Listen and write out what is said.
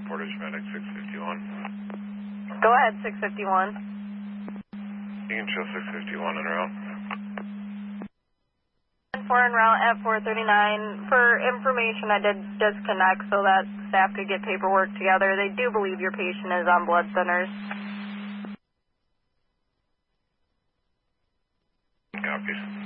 Portage Medic 651. Go ahead, 651. You can show 651 en route. 4 en route at 439. For information, I did disconnect so that staff could get paperwork together. They do believe your patient is on blood thinners. Copies.